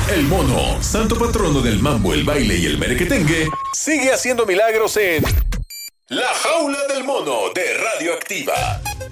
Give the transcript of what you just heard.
El mono, santo patrono del mambo, el baile y el merequetengue, sigue haciendo milagros en La Jaula del Mono de Radioactiva.